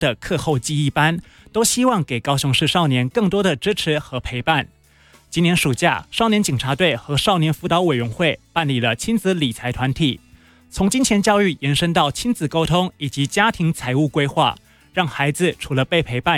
的课后记忆班，都希望给高雄市少年更多的支持和陪伴。今年暑假，少年警察队和少年辅导委员会办理了亲子理财团体，从金钱教育延伸到亲子沟通以及家庭财务规划，让孩子除了被陪伴